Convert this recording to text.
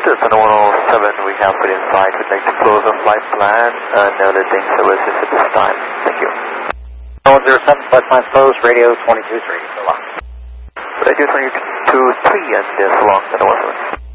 This is Center 107. We have put in flight. We'd like to close our flight plan and no letting services at this time. Thank you. 107, flight plan closed, radio 22-3, so long. Radio 22-3 and so long, Center 107.